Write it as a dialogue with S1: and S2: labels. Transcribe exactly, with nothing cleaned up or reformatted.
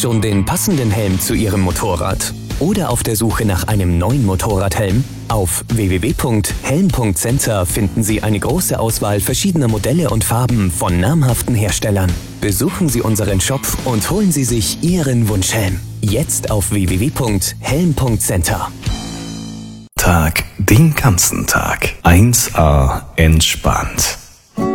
S1: Schon den passenden Helm zu Ihrem Motorrad? Oder auf der Suche nach einem neuen Motorradhelm? Auf w w w punkt helm punkt center finden Sie eine große Auswahl verschiedener Modelle und Farben von namhaften Herstellern. Besuchen Sie unseren Shop und holen Sie sich Ihren Wunschhelm. Jetzt auf w w w punkt helm punkt center.
S2: Tag, den ganzen Tag. eins A entspannt.